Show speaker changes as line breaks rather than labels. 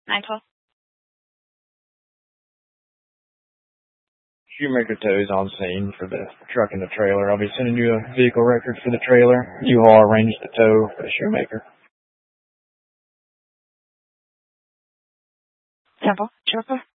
912.
Shoemaker Tows on scene for the truck and the trailer. I'll be sending you a vehicle record for the trailer. U-Haul arranged the tow for the Shoemaker.
Temple, Chopper.